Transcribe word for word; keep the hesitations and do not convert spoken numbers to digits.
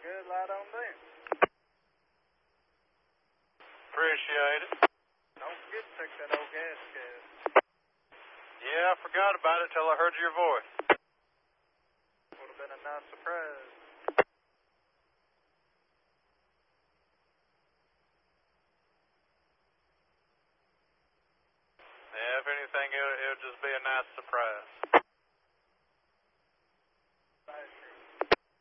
Good, light on there. Appreciate it. Don't forget to check that old gas can. Yeah, I forgot about it till I heard your voice. Would have been a nice surprise. Yeah, if anything, it'll, it'll just be a nice surprise.